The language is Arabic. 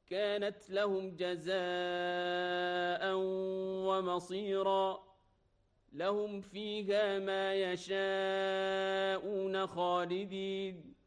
كانت لهم جزاء ومصيرا لهم فيها ما يشاءون خالدين